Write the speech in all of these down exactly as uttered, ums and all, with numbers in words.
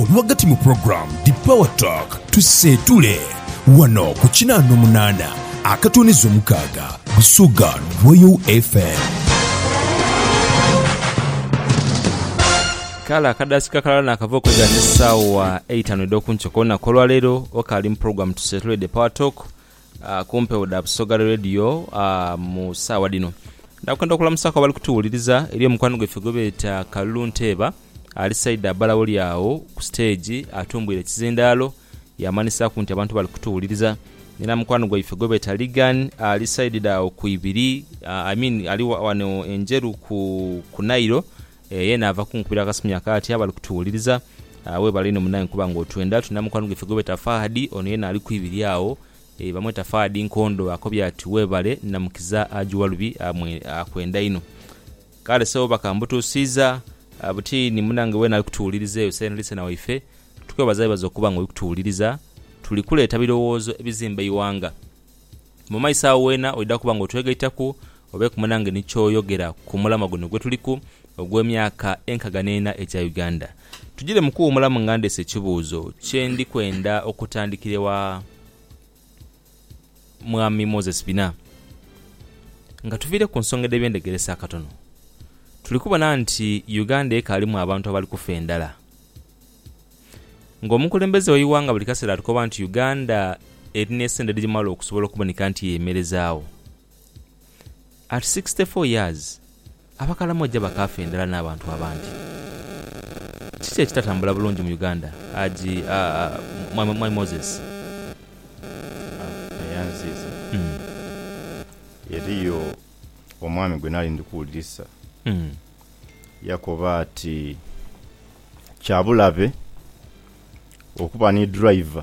wakati mu program The Power Talk tusetule wano ku kinaano munaana akatonizo mukaaga Busuga Royal F M. Kala kadasika kala na kavoko za sawa eight ano dokuncho kona kolwa lero wakali mu program tusetule The Power Talk uh, kumpe oda Busuga Radio uh, mu sawa dino. Ndakwenda okulamusako bali kutuwuliriza eri omukwano gweffe gobeta Kalunteba ali side balawoli yawo ku stage atumbwire kizindaalo yamanisa ku nti abantu bali kutuwuliriza nina mukwano gweffe gobeta Ligan ali side dawo ku ibiri uh, I mean ali wano enjeru ku ku Nairo e, yena ava kunkubira kasimya kati abali kutuwuliriza uh, we balino munaye kubango twenda tuna mukwano gweffe gobeta Fahadi ono yena ali ku ibiri yawo e bamweta Fahadi Nkondo akobya ati webale namukiza ajuwalubi amwe akwenda ino kale so bakambuto siza abuti ni munange wena ali kutuwuliriza yo sene lise na waife tukwebaza bazokuba ngo kutuwuliriza tuli kuleta birowoozo ebizimba iwanga mu maisa wena oida kuba ngo twegaitaku obe ku munange nicho yogera ku mulama guno gwe tuliku ogw'emyaka enkaganena eja Uganda tujire mukuu mulama ngande se kibuuzo kyendi kwenda okutandikirewa Mwami Moses Bina nga tuvire ku nsonga d'ebyendegeresa akatono tulikuba nti Uganda ekalimu abantu abali kufendala ng'omukulembeze oyiwanga buli kaseera tukoba nti Uganda erina essente lijimala okusobola okubonika nti yeemerezaawo at sixty-four years abakalamu ojja bakafendala n'abantu abangi kiki ekitatambula bulungi mu Uganda aji uh, Mwami Moses Mm. Eriyo omwami gwe nali ndikuwulirisa mm. yakoba ati kyabulabe okuba ni driver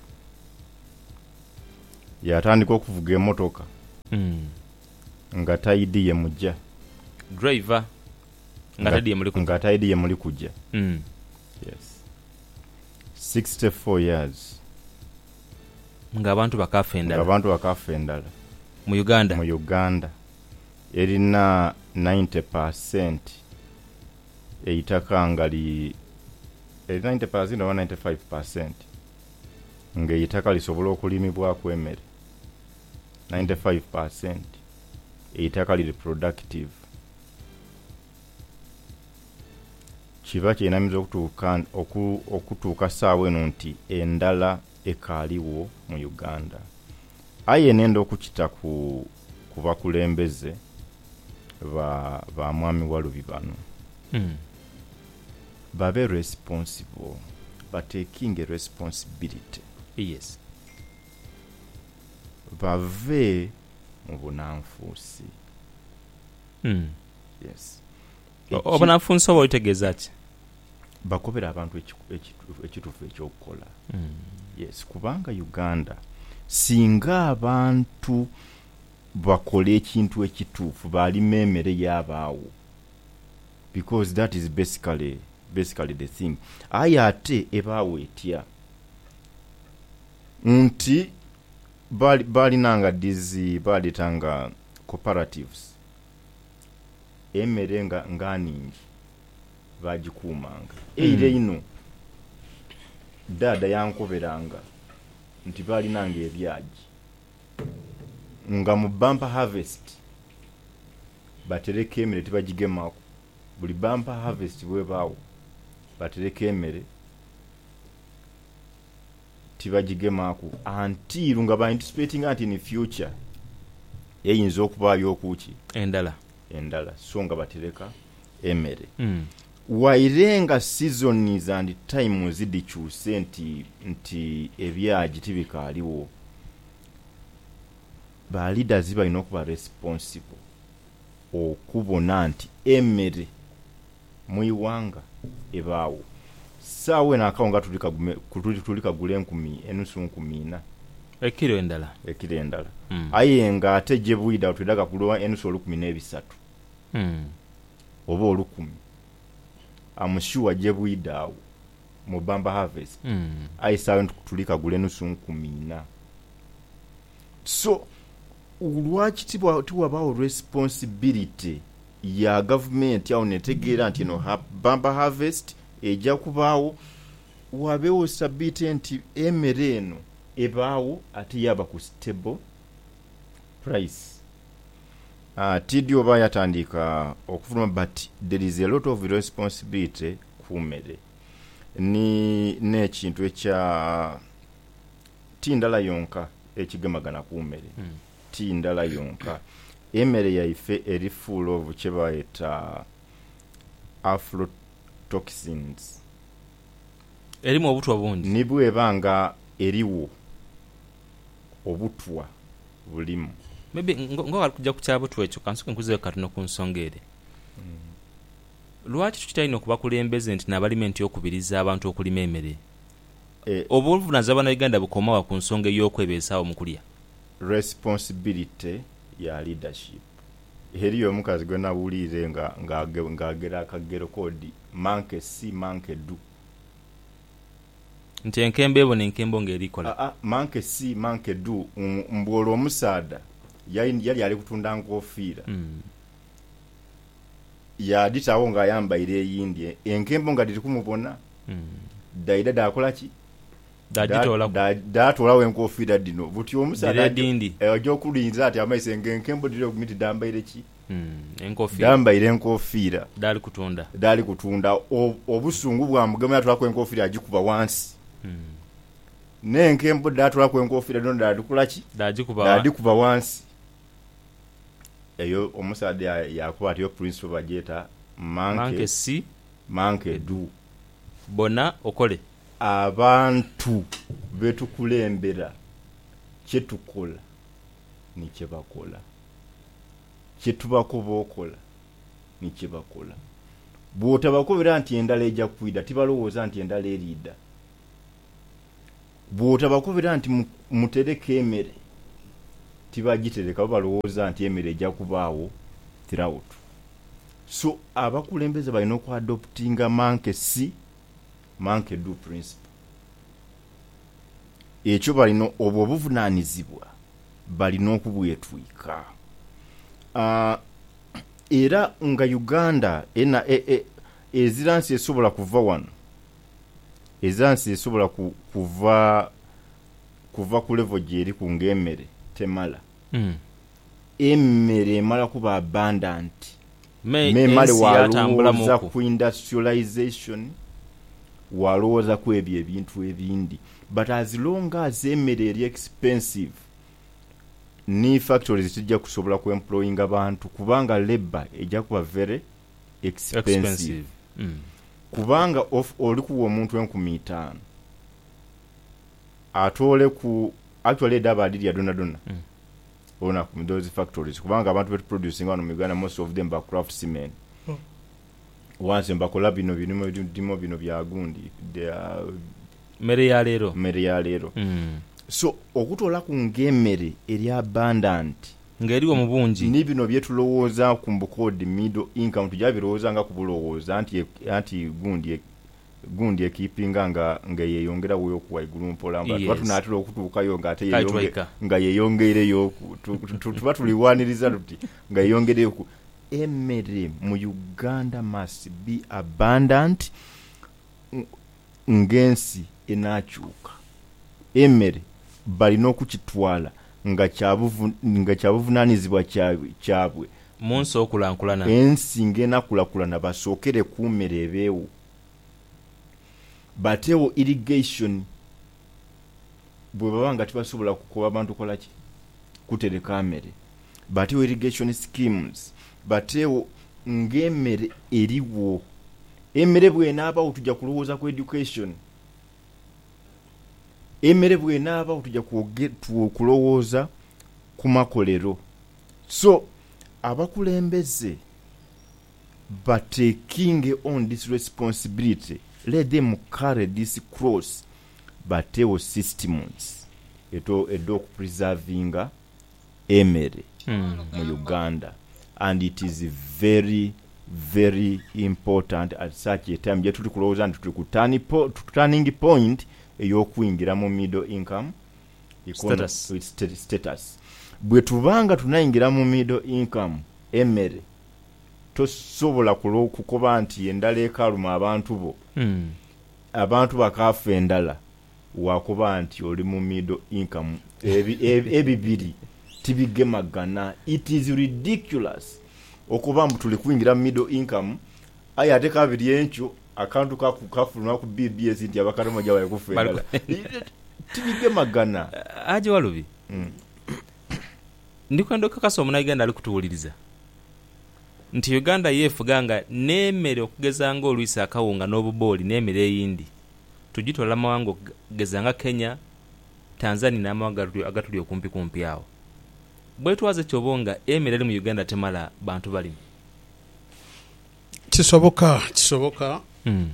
yatandika okuvuga emmotoka mm. nga taidi ye mujja driver nga taidi ye muli kujja nga taidi ye muli kujja mm. yes sixty-four years nga abantu bakafendala abantu bakafendala mu Uganda mu Uganda erina ninety percent eitaka ngali erina ninety percent or ninety-five percent nge eitaka lisobola okulimibwa kwemere ninety-five percent eitaka li productive kiba kyenamiza okutuuka oku, okutuuka saawa eno nti endala ekaliwo mu Uganda aye nendo okukita ku kubakulembeze ba ba mwami walubi bano mm. babe responsible but taking a responsibility yes bave mu bunanfuusi mm. yes obunanfuusi oba otegeza ki bakobera abantu ekituufu ekyokukola mm. yes kubanga Uganda singa abantu bakole ekintu ekituufu bali memere yabaawo because that is basically basically the thing ayate ebaawo etya nti bali bali nanga dizi bali tanga cooperatives emere nga nganingi bagikumanga mm. eire ino dada yankoberanga nti bali nange ebyaji nga mu bumper harvest batereke emere tibagigemako buli bumper harvest bwebaawo batereke emere tibagigemako until nga ba anticipating anti in future eyinza okubaayo okuki endala endala so nga batereka emere mm. wairenga seasons and time zidikyuse nti nti ebyaji tibikaliwo ba leaders balina okuba responsible okubona nti emere muiwanga ebaawo sawe na akawunga tulika gule nkumi enusu nkumi ina ekiro endala ekiro endala mm. ayenga ate je buida tudaga kulowa enusu olukumi n'ebisatu mm. oba olukumi amushuwa je buida mu bumper harvest mm. aisawe tulika gule enusu nkumi ina so ulwachi tibwa tuwabawo responsibility ya government ya unetegera nti no bumper harvest eja kubaawo wabeewo stability nti emmere eno ebaawo ate yaba ku stable price. Uh, T D oba yatandika okufuluma, but there is a lot of responsibility ku mmere. Ni n'ekintu ekya tindala yonka ekigemagana ku mmere. Mm. Tindala yonka. Emmere yaife eri full of kye bayita aflatoxins. Erimu obutwa bungi. Nibwebanga eriwo obutwa bulimu. Maybe ngo kujja kukyabo twekyo kansuke nkuze katuno ku nsongere. Mm. Lwaki tukitaino kubakulembeze nti n'abalimenti okubiriza abantu okulima emmere? Eh, obuvunaanyizibwa bannayuganda bukomawa ku nsonga y'okwebeesaawo mu kulya. Responsibility ya leadership. Eriyo omukazi gwe nawulire nga ng'agera akagero kodi manke si manke du. Nti enkembo ebo n'enkembo ng'erikola. Ah, ah, manke si manke du. Mbwolo omusaada yali yali ali kutunda nkofiira. Mm. Yaditawo nga ayambaire eyindi enkembo nga diri kumubona. Mm. Daida dakola ki? Dajitola da datola wenkofiira dino. Buti omusaada dindi. E ojo kulinza ati amaise enkembo diri kumiti dambaire ki? Mm. Enkofiira. Dambaire enkofiira. Dali kutunda. Dali kutunda obusungu bwa mugema yatula ku enkofiira agikuba wansi. Mm. N'enkembo datola ku enkofiira dino dadukula ki? Dajikuba. Dadikuba wansi. Eyo omusaada yakuba ati yo principle bajeta manke manke si manke du. Bona okole abantu betukulembera kyetukola ni kyebakola, kyetubakuba okola ni kyebakola. Bw'otabakubira nti endala ejja kwida tibalowooza nti endala erida. Bw'otabakubira nti mutereke emmere tibagitereka balowooza nti emmere ejja kubaawo throughout. So abakulembeze balina okuadoptinga manke si manke do principle. Ekyo balina obwo obuvunaanyizibwa balina okubwetwika. Uh, era nga Uganda ena e, e, eziransi esobola kuva wano, eziransi esobola ku, kuva kuva ku level gyeri ku ng'emmere temala. Mm. Emmere emala kuba abundant. Memale walowooza ku industrialization, walowooza ku ebyo ebintu ebindi. But as long as emmere eri expensive, ni factories tijja kusobola ku employing abantu kubanga labor ejja kuba very expensive. expensive. Mm. Kubanga of oli kuwa omuntu enkumi itaano atole ku actually daba adiri ya dona dona. Mm. Ona ku those factories kubanga abantu betu producing wano Uganda, most of them ba craftsmen. Oh. Once mbakola bino bino bino bino bya gundi they are mere ya lero mere ya lero. Mm. So okutola ku ng'emmere eri abundant ng'eriwo mu bungi ni bino byetulowooza ku mbukodi middle income tujabirowooza nga kubulowooza anti anti gundi gundi ekipinga nga nga yeyongera wo okuwaigulu mpola mba yes. Tunatira okutuukayo nga ate yeyonge nga yeyongereyo tuba tuliwaniriza tuti nga yeyongereyo ku emmere mu Uganda must be abundant ngensi enakyuka. Emmere balina okukitwala nga kyabuvu nga kyabuvunaanyizibwa kyabwe munsi okulankulana ensi ng'enakulakulana basookere ku mmere ebeewo. Batewo irrigation bwe baba nga tibasobola kukoba abantu kola ki kutereka mmere. Batewo irrigation schemes. Batewo ng'emmere eriwo. Emmere bw'enaabawo tujja kulowooza ku education. Emmere bw'enaabawo tujja kulowooza ku makolero. So abakulembeze bateking on this responsibility, let them carry this cross. Batewo systems eto edo preservinga emmere mm. mu Uganda, and it is very very important at such a time jetuli kulowooza nti tuli ku turning point ey'okuyingira mu middle income status. status. Bwe tubanga tunayingira mu middle income emmere tosobola kukoba nti endala ekaluma abantu bo. Mm. abantu bakafa endala wakuba nti oli mu middle income ebibiri tibigemagana. It is ridiculous okuba mbu tuli kuingira middle income aya ate kabiri encho akantu kakufuluma ku B B S nti abakalimo jawaye kufa endala tibigemagana. Aje walubi mm. Ndikwenda kakasa omunagenda ali kutuwuliriza nti Uganda yefuganga n'emmere okugezanga olwisa akawunga n'obubooli n'emmere eyindi tugitola mawango gezanga Kenya, Tanzania n'amawanga agatuli okumpi kumpi awo. Bwe twaze kyobonga emmere eri mu Uganda temala bantu balimu. Kisoboka kisoboka mm.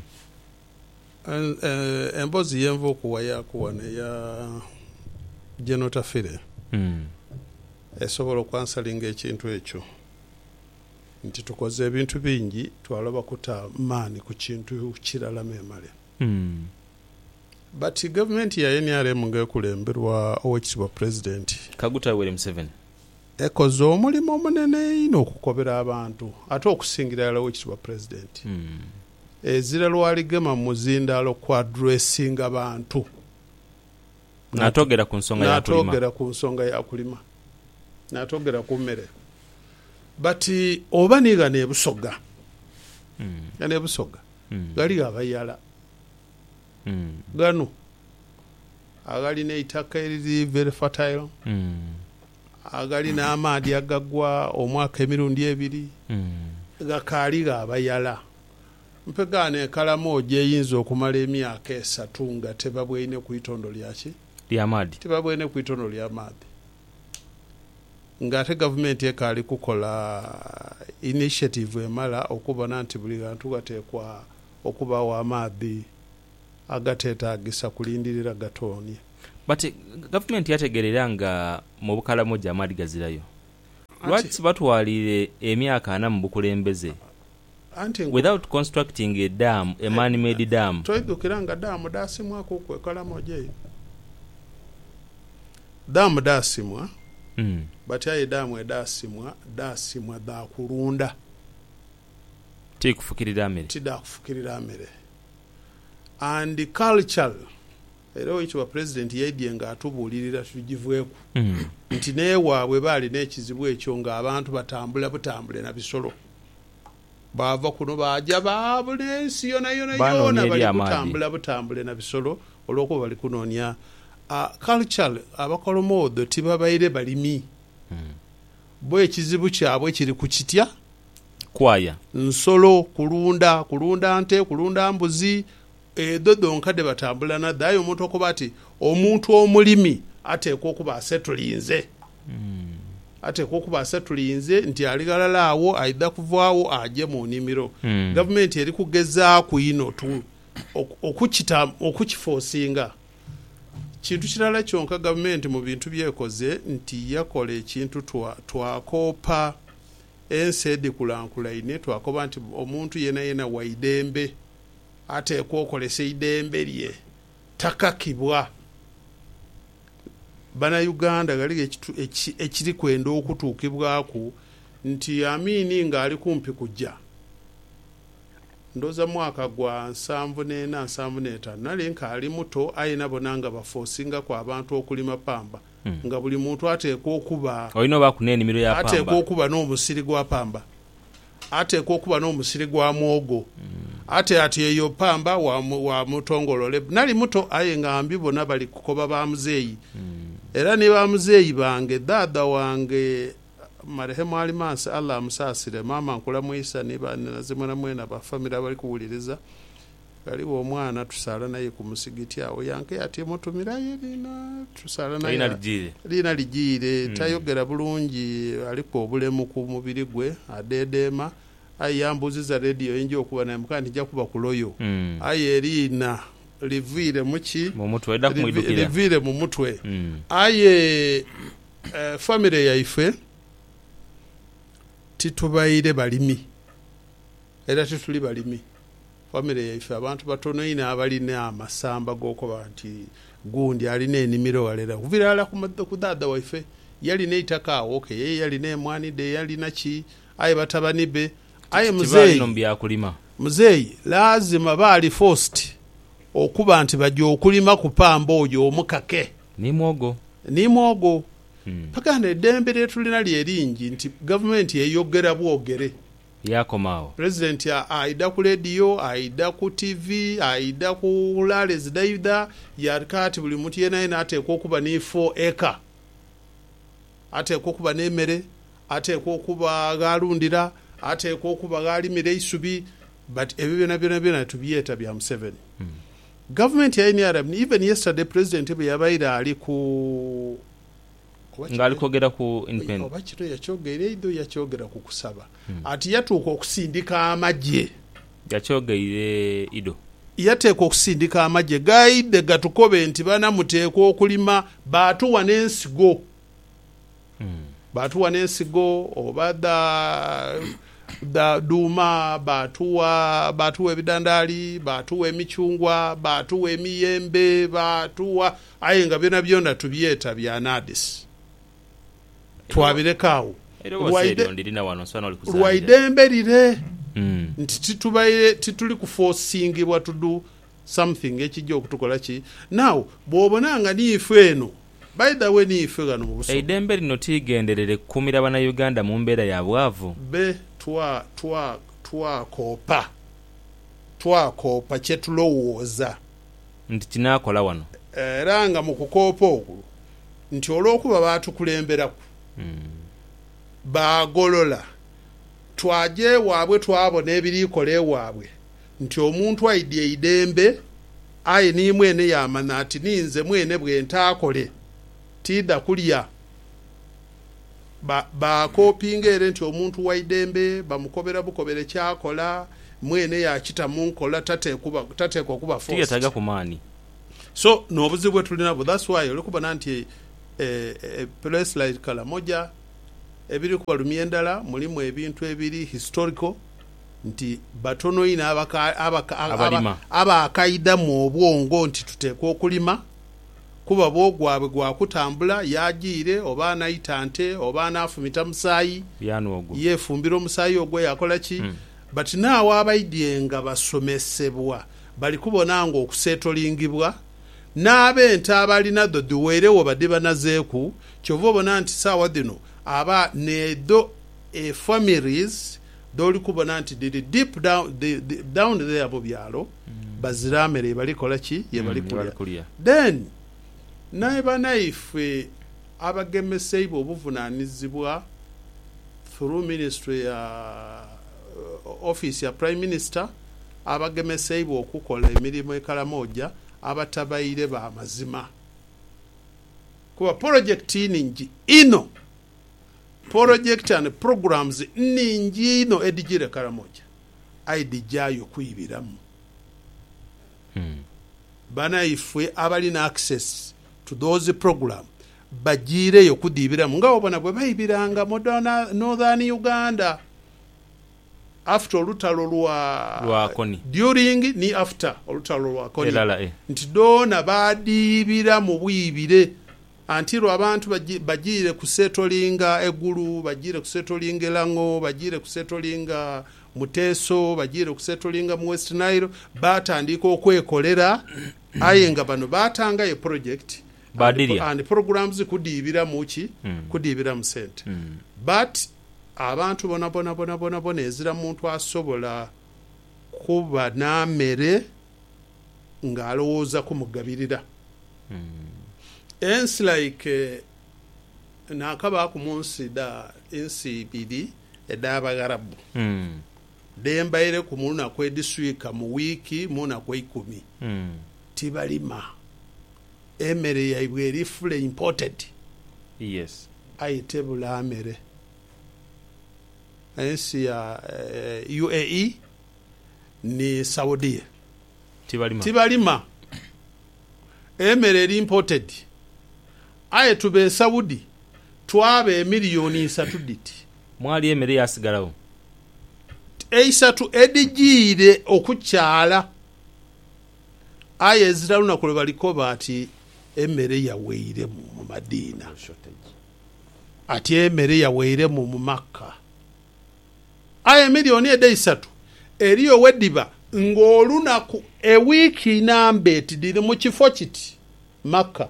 uh, embozi yenvo kuwaya kuwane ya genotafire mm. esobola okwansalinga ekintu ekyo nti tukoze ebintu bingi twalaba kuta maani ku kintu kirala memale. mm. But government ya N R M ngekulemberwa owekitibwa president Kaguta Yoweri Museveni ekoze omulimu omunene ino okukobera abantu ate okusingira ddala owekitibwa president mm. ezira lwaligema mu muzindaalo ku addressing abantu natogera ku nsonga ya kulima natogera ku nsonga ya kulima natogera ku mmere but oba niga ne busoga mm. ne busoga mm. gali abayala mm. gano agali ne itaka eriri very fertile mm. agali n'amaadi agagwa omwaka emirundi ebiri mm. gakaali abayala mpegane kalamu gyeyinza okumala emyaka esatu nga tebabwine ku itondo lyaki ly'amaadi tebabwine ku itondo ly'amaadi ng'ate gavumenti ekaali kukola initiative emala okubona nti buli bantu gateekwa okubawo amaadi agateetaagisa kulindirira gatoonye. But government yategerera nga mu bukalamu gya amaadi gazirayo lwaki batwalire emyaka ana mu bukulembeze without constructing a dam, a man-made dam. Toidukira nga damu dasimwa kukwe kalamu gye damu dasimwa mm. but aye damu edasimwa dasimwa da kulunda tikufukirira amere tidakufukirira amere and culture era oyikiwa president yaidye nga atubuulirira tugivueku mm. nti newaabwe baali n'ekizibu ekyo nga abantu batambula butambule na bisolo bava kuno baja baabule ensi yona yona yona bali kutambula butambule na bisolo olw'okuba bali kunoonya uh, culture abakolomodo tibabaire balimi mm. bwe ekizibu kyabwe kiri ku kitya kwaya nsolo kulunda kulunda nte kulunda mbuzi edodo nkade batambula na dayo omuntu okuba ati omuntu omulimi ateekwa okuba asetulinze mm. ateekwa okuba asetulinze nti aligalala awo aidha kuvaawo aje mu nnimiro mm. gavumenti eri kugezaaku ino tu okukita okukiforcinga kintu kirala kyonka gavumenti mu bintu byekoze nti yakola ekintu twakoopa ensi edikulankulaine twakoba nti omuntu yena yena waidembe ateekwa okolesa idembe lye takakibwa bana Uganda gali ekiri kwenda okutuukibwaku nti amini ng'ali kumpi kujja ndoza mwaka gwa nsanvu n'ena nsanvu n'etaano nali nk'ali muto ayina bona nga baforcinga ku abantu okulima pamba mm. nga buli muntu ateekwa okuba olina obaakuna ennimiro ya pamba ateekwa okuba n'omusiri gwa pamba ateekwa okuba n'omusiri gwa mwogo mm. ate ati eyo pamba wa, wa mutongolole nali muto aye nga mbibona bali kukoba ba muzeeyi mm. era ne ba muzeeyi bange dada wange marehemu alimansi Allah amusaasire mama nkula muisa ne banazimwana mwena ba family bali kuwuliriza kaliwo omwana tusala naye ku musigiti awo yanke ati mutumira yelina tusala naye lina lijire lina lijire mm. tayogera bulungi aliko obulemu ku mubiri gwe adedema ayambuziza radio inji okuba na mukandi ja kuba kuloyo mm. aye lina livire muki mu mutwe da kumwidukira livire mu mutwe mm. aye uh, family yaife titubaire balimi era tituli balimi family yaife abantu batono ina abalina amasamba gokoba nti gundi alina ennimiro walera kuvirala ku dada waife yali neitaka awo okay yeye yali ne mwani de yali nachi aye batabani be aye muzeyi kulima muzeyi lazima bali forced okuba nti bajja okulima ku pamba oyo omukake ni mwogo ni mwogo hmm. pagana eddembe lyetulina lyeringi nti gavumenti eyogera bwogere yakomaawo president aida ku radio aida ku tv aida ku lales daida yakati buli muntu yena yena ateekwa okuba ne four acre ateekwa okuba n'emmere ateekwa okuba galundira ateekwa okuba galimira isubi but ebyo byona byona byona tubyeta bya Museveni hmm. government ya N R M even yesterday president bwe yabaira ali ku ngali kogera ku independent oba kito yakyogera ido yakyogera ku kusaba hmm. ati yatuuka okusindika amagye yakyogeire ido yateekwa okusindika amagye gaide gatukobe nti bana muteekwa okulima baatuwa n'ensigo hmm. baatuwa n'ensigo oba da da duma baatuwa baatuwa ebidandaali baatuwa emichungwa baatuwa emiyembe baatuwa aye nga byona byona tubyeta bya nadis twabirekawo lwaidembe lire mm. nti titubaire tituli kufosingibwa to do something ekijja okutukola ki now bw'obonanga niife eno by the way niife gano mu buso eidembe lino tigenderere kukumira bana Uganda mu mbeera ya bwavu be twa twa twakopa twakopa kyetulowooza nti kinakola wano era nga mu kukoopa okwo nti olw'okuba baatukulemberaku mm. bagolola twaje waabwe twabona ebiriikola ewaabwe nti omuntu aidye eidembe aye ni mwene yamana ati ninze mwene bwe ntaakole tida kulya bakopinga ba ere nti omuntu waidembe bamukobera bukobere kyakola mwene yakita munkola tateekuba tateekwa kuba force tiyetaga kumaani so n'obuzibu bwe tulina bwo that's why olikuba nti eh, eh, place like Kalamoja ebiri ku balumya endala mulimu ebintu ebiri historical nti batono ina abaka abaka abakaida mu obwongo nti tuteekwa okulima kuba bwogwabwe gwakutambula yagiire oba anayitante oba anafumita musaayi yefumbira omusaayi ogwo yakola ki hmm. but naawe abaidyenga basomesebwa bali kubona nga okusetolingibwa n'abente abalina doduweerewo badde banazeeku kyova obona nti saawa dino aba nedo e families doli kubona nti did deep down the, the, down there abo byalo mm. baziramere balikola ki ye balikulia mm, then naye banaife abagemeseibo obuvunanizibwa through ministry ya uh, office ya prime minister abagemeseibo okukola emirimu e Kalamoja abatabaire ba mazima kuba project ningi ino project and programs ningi ino edijire Kalamoja aidijayo kuibiramu hmm. bana ifwe abali na access to those program bajire yo kudibiramu nga obona bwe bayibiranga modona northern Uganda after olutalo lwa lwa koni during ni after olutalo lwa koni elala eh. nti dona badibira mu bwibire antiro abantu bajire kusetolinga egulu bajire kusetolinga elango bajire kusetolinga muteso bajire kusetolinga mu West Nile batandika okwekolera ayenga bano batanga e project badiria and programs kudibira muki mm. kudibira mu center mm. but abantu bona bona bona bona bona ezira muntu asobola kuba na mere ngalowooza kumugabirira mm. ensi like uh, nakaba ku munsi da ensi bidi edabagarabu mm. dembaire ku muna kwe diswika mu wiki muna kwe ikumi mm. tibalima emere ya ibweri fule imported yes ayitebula amere ensi ya uh, U A E ni Saudi tibalima tibalima emere imported aye tube Saudi twabe miliyoni isatu diti mwali emere yasigalawo eisatu edijire okukyala aye eziraluna kule balikoba ati emere yaweire mu Madina ati emere yaweire mu Makka aye miliyoni edeisatu eriyo wediba ng'olunaku ewiiki nambeti diri mu kifo kiti Makka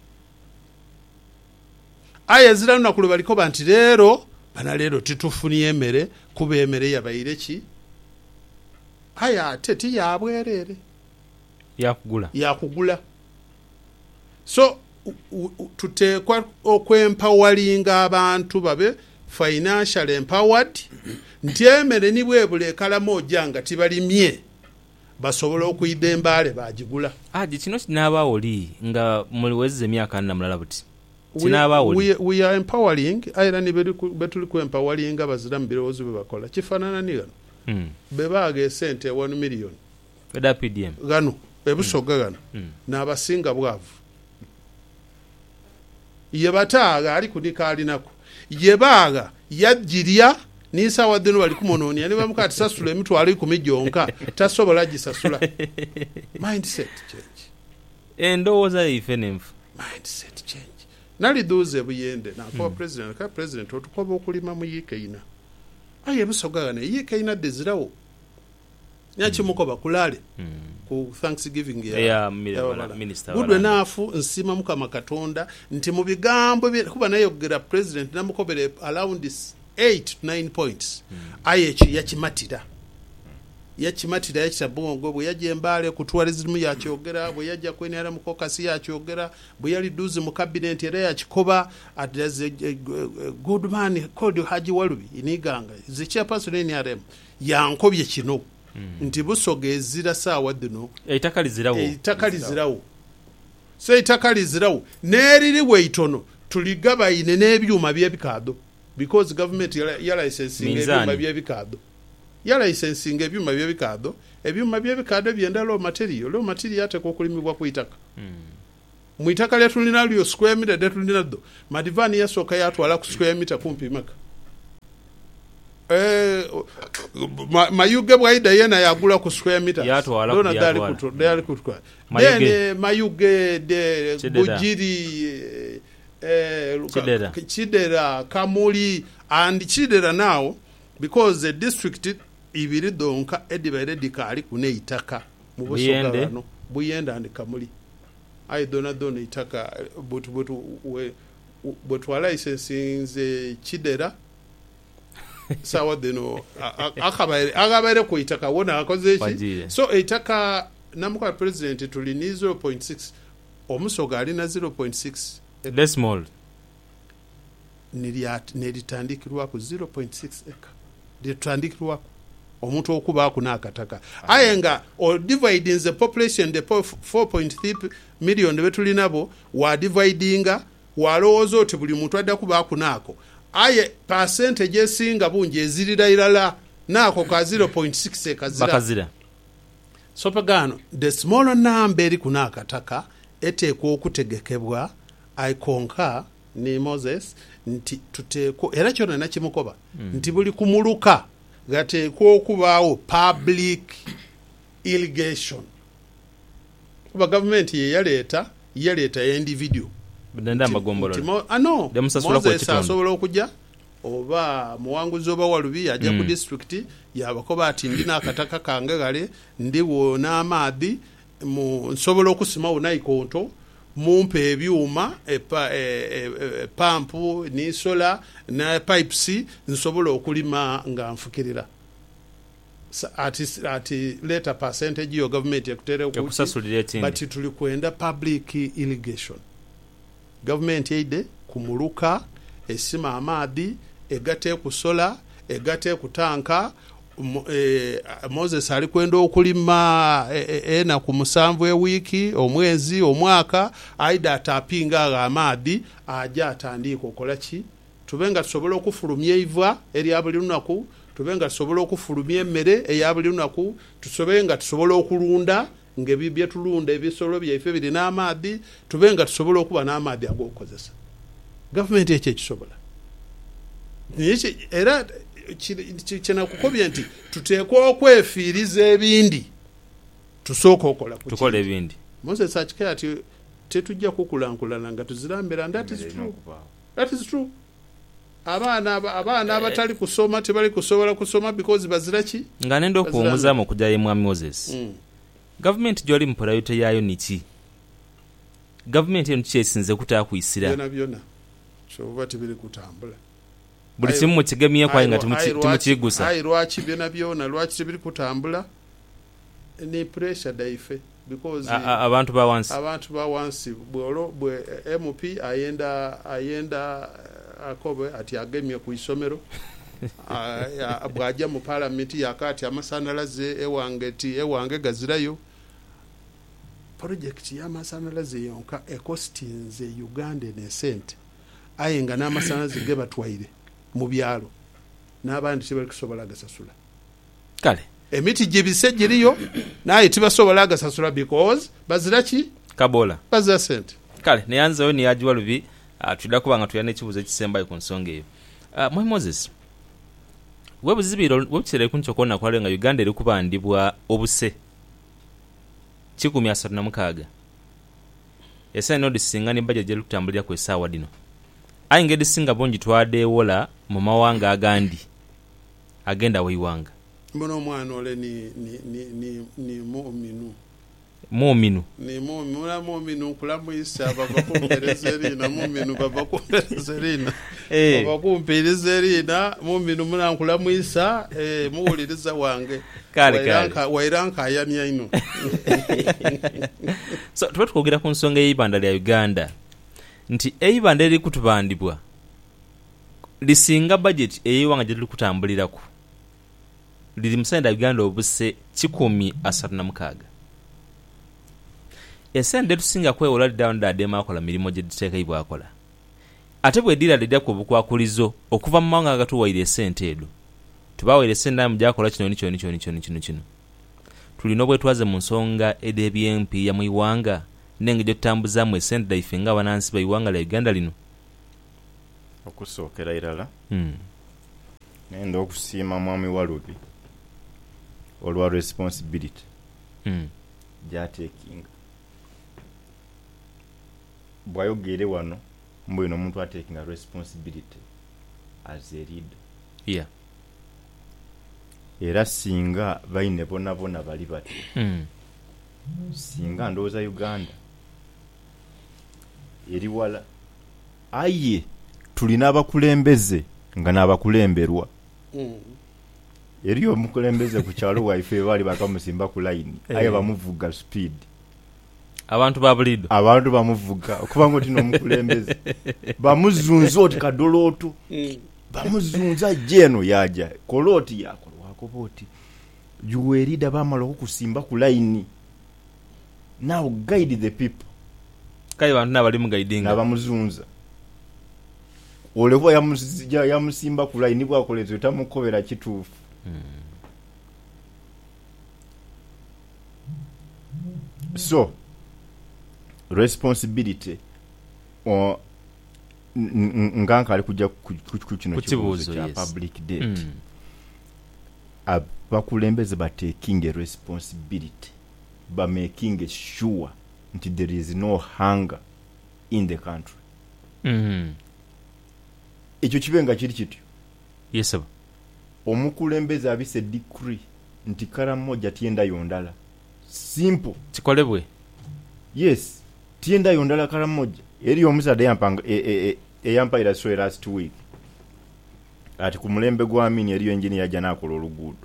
aya ezira lunaku lwe baliko banti leero bana leero titufunye emmere kuba emmere yabayire ki aya ate tiyabwerere yakugula yakugula so tuteekwa okwempawalinga abantu babe financial empowered nti emmere ni bwebule ekalamu ojja nga tibalimye basobola okuyida embaale bagigula aji kino kinaabaawo oli nga muliwezeza emyaka nna mulala buti we, kinaabaawo oli we, we are empowering era ni betuli ku empowering abazira mu birowoozo bye bakola kifaanana ni gano mm. be baaga esente one million eda P D M gano ebusoga gano mm. n'abasinga bwavu ye bataaga ali kunika alinako ye baaga yajjirya nisaawa ddeno bali kumonoonya ne bamuka ati sasula emitwalo ikumi gyonka tasobola gisasula mindset change endowooza yaife nenfu mindset change naliduuze buyende nakoba mm. president ka president otukoba okulima mu yikeina aye ebisoga gano yikeina dezirawo nyakimukoba kulale mm. ku Thanksgiving ya, ya, ya minister gudwe naafu nsima mukama katonda nti mu bigambo kuba nayogera president namukobere around this eight to nine points mm. aye ki yakimatira yakimatira yakisabongo bwe yaje embale ku tourism yakyogera bwe yajja kwenera mu kokasi yakyogera bwe yali duzi mu cabinet era yakikoba at as a, a, a good man called Haji Walubi iniganga the chairperson in R M yankobye kino mm. nti busoga ezira saawa dino eitakalizirawo eitakalizirawo so eitakalizirawo neriri weitono tuligaba ine n'ebyuma by'ebikado because government ya licensing ebyuma by'ebikado ya licensing ebyuma by'ebikado ebyuma by'ebikado byenda low material low material ateko okulimibwa ku itaka mm. mu itaka lya tulina lyo square meter de tulina do madivani yasoka yatwala ku square meter kumpi maka eh ma, mayuge bwaida yena yagula ku square meter yatwala dona dali ku dali ku mayuge mayuge de bujiri eh Chidera. Chidera Kamuli and Chidera now because the district ibiri donka edibaire dikali kune itaka mu busoga no buyenda and Kamuli I dona dona itaka but but we but wala licensing the Chidera sawa deno akabaire akabaire ku itaka wona akoze chi so itaka namuka president tulini zero point six omusoga ali na zero point six the small niliat nelitandikirwa ku zero point six acre litandikirwa omuntu okuba ku nakataka ayenga or dividing the population the four point three million betulinabo wa dividinga walowooza oti buli muntu adda kuba ku nako aye percentage esinga bungi ezirira irala nako ka zero point six acre zira bakazira so pagano the smaller number eri ku nakataka eteekwa okutegekebwa aikonka ni Moses nti tuteeko era kyona nakimukoba mm. nti buli kumuluka gateekwa okubaawo public irrigation kuba government ye yaleeta yaleeta individual bidenda magombolo ah no demusasula kwa kitondo asobola okujja oba muwanguzi oba Walubi ajja mm. ku district yabakoba ati ndina akataka kangagale ndiwo n'amaadhi mu nsobola okusimawo naikonto mumpe ebyuma epa e, e, e, pampu ni sola na pipes nsobola okulima nga nfukirira ati ati later percentage yo government yakutere okusasulira but tuli kwenda public irrigation government aide kumuluka esima amadi egate ku sola egate ku tanka E, Moses ali kwenda okulima ena e, e, ku musanvu ewiki omwezi omwaka aida atapinga amaadi aja atandika okolaki tubenga tusobola okufulumya iva eri abuli lunaku tubenga tusobola okufulumya emmere eyabuli lunaku tusobenga tusobola okulunda ngebibye tulunda ebisolo byaife biri n'amaadi tubenga tusobola okuba n'amaadi agokozesa government ekyo kisobola nichi era kina kukobya nti tuteekwa okwefiiriza ebindi tusooka okola tukola ebindi Moses akikaya ati tetujja kukulankulana nga tuzirambira and that is true that is true abaana abaana abatali kusoma tebali kusobola kusoma because bazira ki nga nenda okuwumuzaamu okujjayo mwami Moses mm. gavumenti gy'oli mu purayito yaayo niki gavumenti eno kyesinze kutaakuyisira byona byona kyoba tebiri kutambula buli kimu mukigemye kwaye nga timukigusa ayi lwaki byona byona lwaki tebiri kutambula ni pressure daife because abantu ba wansi abantu ba wansi bwolo bwe M P ayenda ayenda akobe ati agemye ku isomero bwajja mu parliament yakati amasanalaze ewange ti ewange gazirayo project ya masanalaze yonka ekostinze Uganda ne sente ayenga n'amasanalaze ge batwaire mu byalo n'abandi tebali kusobola gasasula kale emiti gibise giriyo naye tibasobola gasasula because bazira ki kabola bazira sente kale neyanzeyo niyajiwa lubi atulida kubanga tuyana ekibuzo ekisembayo ku nsonga eyo mwami Moses webuzibiro webukire ku nkyokona kwale nga Uganda eri kubandibwa obuse kikumi asatu na mukaaga esa ino disinga ni budget gye lutambulira ku esaawa dino ayinge disinga bongi twade wola mu mawanga agandi agenda wayiwanga mbono mwana ole ni ni ni ni, ni mu'minu mu'minu ni mu'minu la mu'minu kulamu isa baba kumperezerina mu'minu baba kumperezerina eh baba kumperezerina mu'minu muna kulamu isa eh muwuliriza wange kale kale wairanka ayamya ino so tuba tukogera ku nsonga y'ibanda lya Uganda nti eibanda eri kutubandibwa lisinga budget eyiwanga gye tuli kutambulirako liri musenda Uganda obuse kikumi asatu na mukaaga esende tusinga kwewola down da dema akola mirimo gye diteeka ibwa akola ate bwe dira lidya ku bukwakulizo okuva mu mawanga agatuwaire esente edo tubawaire esente mu gyakola kino ni kino ni kino kino kino tulina obwetwaze mu nsonga ed'eby'M P ya mu iwanga n'engeri gy'otutambuzaamu esente daife nga abanansi ba iwanga lya Uganda lino okusookera irala mm. nenda okusiima mwami Walubi olwa responsibility mm. gyatekinga bwayogere wano mbwe n'omuntu atekinga responsibility as a leader yeah. era singa bayine bona bona bali bati mm. singa ndowooza Uganda eri wala aye tulina abakulembeze nga n'abakulemberwa mm. eri omukulembeze ku kyalo waife bali bakamusimba ku line hey. aye bamuvuga speed abantu babulido abantu bamuvuga okubanga otino omukulembeze bamuzunza oti kadolooto mm. bamuzunza jeno yaja koloti yako wakoba oti juwerida bamala okukusimba ku line now guide the people kale bantu nabali mu guiding nabamuzunza olevo yamusija yamusimba ku line bwakolezo tamukobera kituufu mm. so responsibility o nganka ali kujja ku kino kibuzo kya public debt mm. abakulembeze ba taking a responsibility by making sure that there is no hunger in the country mm. ekyo kibenga kiri kityo yes sir omukulembeze abise decree nti kala moja tienda yondala simple kikolebwe yes tienda yondala kala moja eri omusade yampanga e, e, e, e yampa ila so last week ati ku mulembe gwa amini eri engineer yaja nakola oluguudo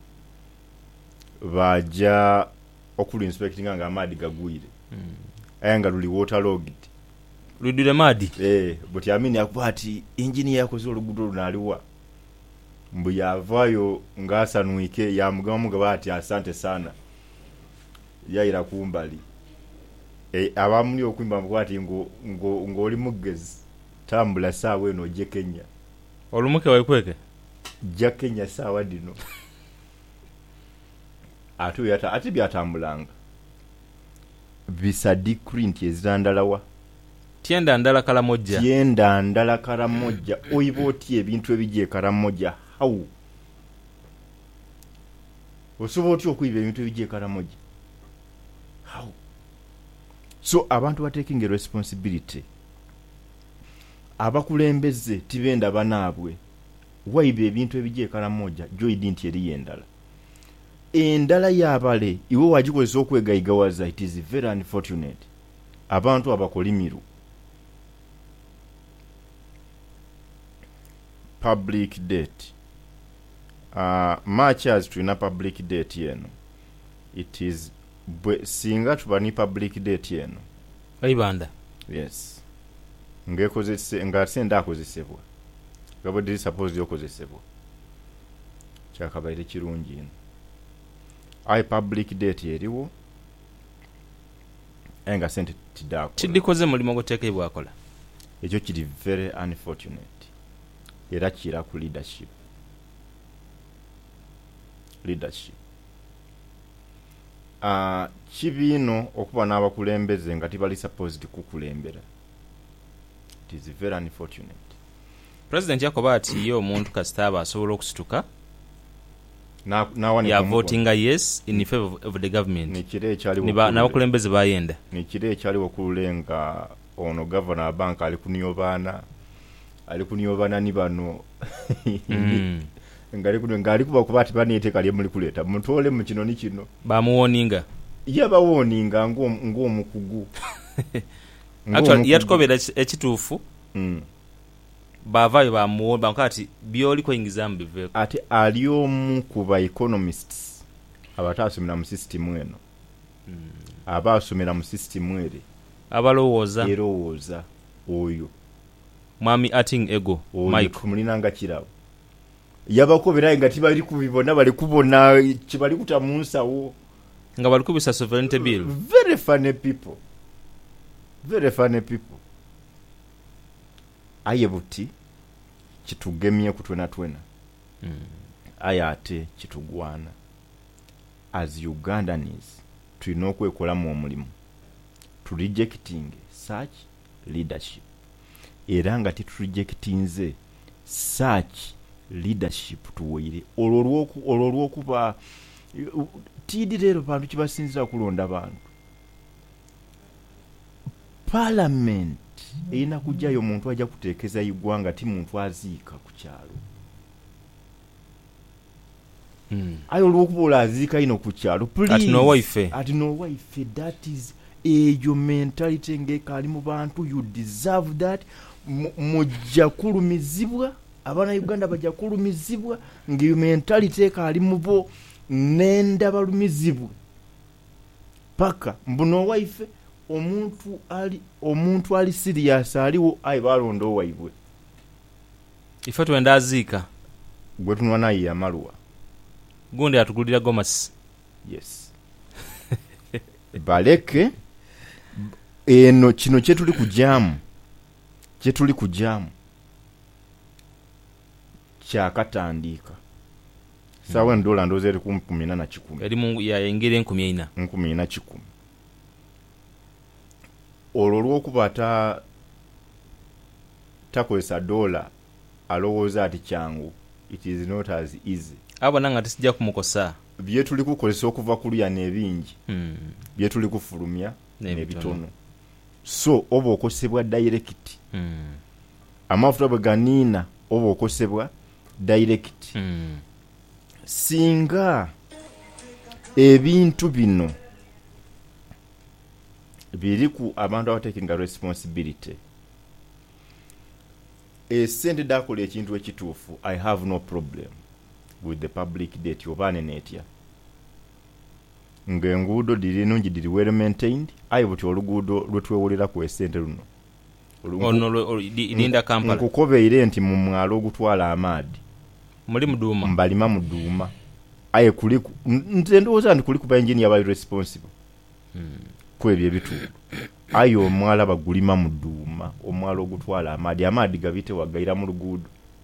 baja okulu inspecting nga amadi gagwire mm. ayanga luli waterlogged ludire madi eh but amini akwati engineer yakoze oluguudo lunaliwa mbu yavayo ngasanwike yamugamu gabati asante sana yaira kumbali e abamuli okwimba mkwati ngo ngo ngoli mugezi tambula sawe no je Kenya olumuke waikweke je Kenya sawa dino atu yata ati byatambulanga visa decree nti ezandalawa tienda ndala kala moja tienda ndala kala moja oiboti ebintu ebije kala moja how osoboti okuiba ebintu ebije kala moja how so abantu are taking a responsibility abakulembeze tibenda banaabwe waibe ebintu ebijje kalamoja joidi nti eri endala endala yabale iwe wagikozesa okwegayigawaza. It is very unfortunate abantu abakolimiru. Public debt uh, much as tulina public debt yeno it is bwe singa tubani public debt yeno aibanda yes ngekozese ngasenda akozesebwa gabo diri suppose yokozesebwa kyakabaire kirungi ino ai public debt yeriwo enga sente tidako kidikoze mulimo gotekebwa akola ekyo kiri very unfortunate era kira ku leadership leadership uh, kibino okuba n'abakulembeze nga tibali supposed kukulembera. It is very unfortunate. President yakoba ati yo omuntu kasitaba asobola okusituka na na wani ya voting yes in favor of the government ni kire ekyali niba n'abakulembeze bayenda ni kire ekyali okulenga ono governor bank ali kuniyobana ali kuniyobana ni bano mm. ngali kuno ngali kuba kubati banete kali muri kuleta mutole mu kino ni kino bamuwoninga yaba woninga ngo ngo mukugu actually yatukobera ekitufu mm. bavayo bamuwomba nkati byoli ko ingizambe veko ate aliyo mu kuba economists abatasomera mu system eno mm. abasomera mu system ere abalowooza erowooza oyo mwami ating ego Mike kumulinanga kirabo yabakobera nga tibali kubibona bali kubona kibali kutamunsawo nga bali kubisa sovereignty bill. Very funny people, very funny people. Ayebuti kitugemye kutwena twena mm. ayate kitugwana as Ugandans tulina okwekolamu omulimu to rejecting such leadership era nga titurejectinze such leadership tuwire ololwoku ololwokuba tidi lero bantu kibasinzira kulonda abantu parliament ina kujayo muntu aja kutekeza igwanga ti muntu aziika ku kyalo mm. ayo olwokubola aziika ino ku kyalo please at no wife at no wife that is eyo mentality ngekali mu bantu you deserve that mujja kulumizibwa abana Uganda bajja kulumizibwa ngiyo mentality ekali mubo nenda balumizibwa paka mbuno wife omuntu ali omuntu ali serious aliwo ayi balondo waibwe ifatu endazika gwe tunwana ya maluwa gundi atugulira gomas yes baleke eno kino kyetuli kujamu kyetuli kujamu kyakatandika sawa hmm. ndola ndoze eri kumi na kikumi eri mungu ya engere nkumi ina nkumi na kikumi ololwo kubata takwesa dola alowooza ati kyangu it is not as easy abo nanga tisijja kumukosa bye tuli kukolesa okuva kulya nebingi mm. bye tuli kufulumya nebitono so obo okosebwa direct mm. amafuta baganina obo okosebwa direct mm. singa ebintu bino biriku abantu abatekinga responsibility esente dakola ekintu ekituufu I have no problem with the public debt obane netya ngengudo diri nungi diri well maintained ayo buti olugudo lwetwewolera ku esente luno ono linda Kampala nkukobeire nti mu mwalo ogutwala amadi muri muduma mbalima muduma aye kuli nze ndowooza ndi kuli ku engineer bali responsible hmm. kwebye bitu ayo omwala bagulima muduma omwalo ogutwala amadi amadi gabite wagaira mu lugudo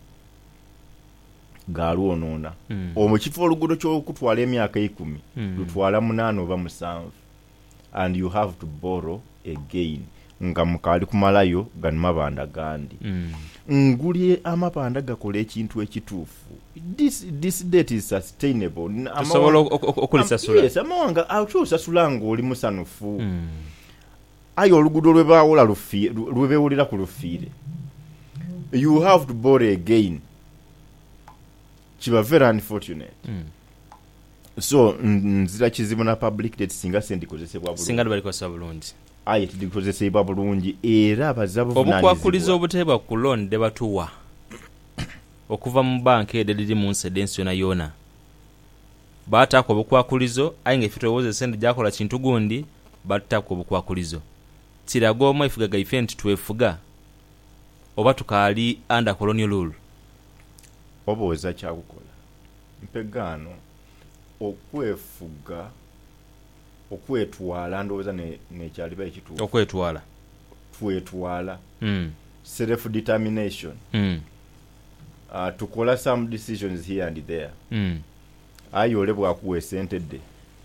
galwonona mm. omukifo olugudo kyo kutwala emyaka ikumi mm. lutwala munana oba musanvu and you have to borrow again nga mukali kumalayo ganuma banda gandi mm. ngulye amapanda gakola ekintu ekituufu this this debt is sustainable asobola okulisasula yes amawanga autusasula ngo oli musanufu mm. ayo olugudo lwe bawola lufi lwebewulira ku lufiire you have to borrow again kiba very unfortunate mm. so nzira kizibu na public debt singa sendi kozesebwa bulungi singa bali kwasa bulungi aye tidikozesebwa bulungi era abazabu obukwakuliza obuteba ku loan de batuwa okuva mu banka edeli mu nsedensi yona yona batako obukwakulizo ayinga ifito woze sente jakola kintu gundi batako obukwakulizo tirago mo ifuga gaifent twefuga oba tukali under colonial rule oboza kyakukola mpegano okwefuga okwetwala ndowooza ne nekyaliba ekituufu okwetwala twetwala mm. self determination mm. uh, tukola some decisions here and there mm. ayole bwakuwa esente de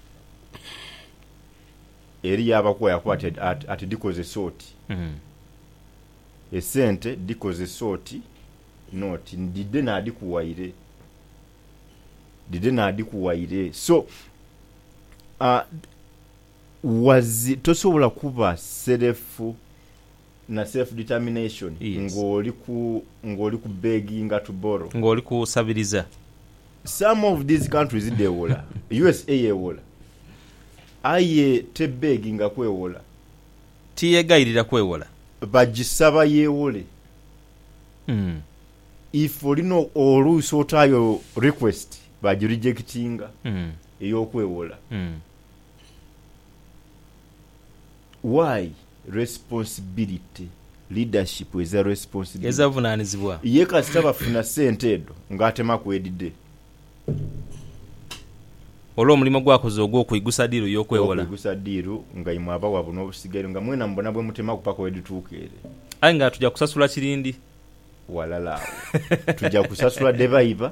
eri yabakuwa yakwata at, at dikoze soti mm. esente dikoze soti noti ndide nadikuwaire dide nadikuwaire so uh, wazi tosobola kuba self na self determination yes. ngoli ku ngoli ku begging to borrow ngoli kusabiriza some of these countries dewola U S A yewola aye te begging akwewola tiye gairira kwewola bagisaba yewole mm. if olino oluuso otayo request baji rejectinga mm. eyokwewola mm. why responsibility leadership is a responsibility ezavunanizibwa ye kasitaba funa sente edo ngatema kwedide olwo omulimo gwakoze ogwo okuyigusa diru yokwewola okuyigusa diru nga imwe abawa buno obusigere nga mwena mbona bwe mutema kupaka wedituukere ayi nga tujja kusasula kirindi walala tujja kusasula debaiba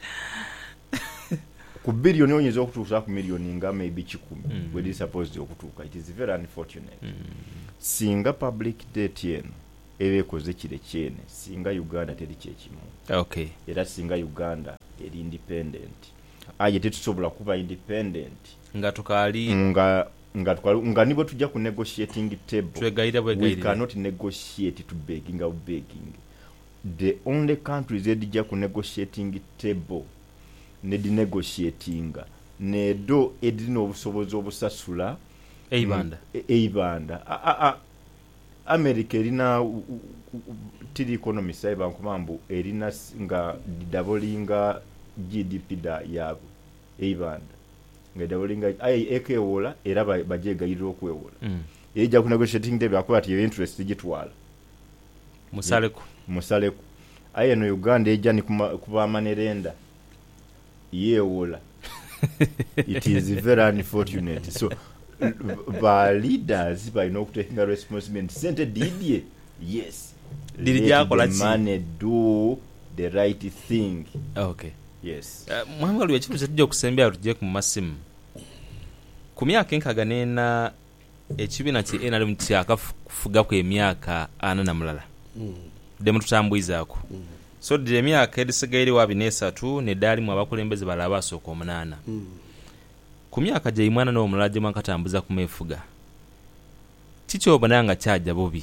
ku billion onyeza okutuusa ku million nga maybe kikumi mm. we supposed okutuuka it is very unfortunate mm. singa public debt yeno ebekoze kire kyene singa Uganda teri kyekimu okay era singa Uganda eri independent aje tetusobola kuba independent nga tukali nga nga tukali nga nibo tujja ku negotiating table twegaira bwe we cannot negotiate to begging or begging the only countries that dija ku negotiating table ne di negotiating nedo edino obusobozi obusasula eibanda eibanda a a a America erina tiri economy saiba nkumambu erina nga doublinga G D P da yabo eibanda nga doublinga ai ekewola era bajegayiro okwewola mm. eja ku negotiating table akwati your interest gitwala musaleko musaleko aye no Uganda eja ni kuba manerenda yewola it is very unfortunate so ba leaders by no taking a responsibility sente didie yes dirija kola chi man do the right thing okay yes uh, mwangalu ya chifu tujja kusembya tujje ku masimu ku myaka enkaga nena ekibina ki N R M kyakafuga ku emyaka ana na mulala mm. demu tutambwizaako mm. so de myaka edisigaire wa binesatu ne dali mu abakulembeze balaba soko omunana mm. ku myaka gye imwana no omulaje mwankatambuza ku mefuga kicho obananga kyaja bobi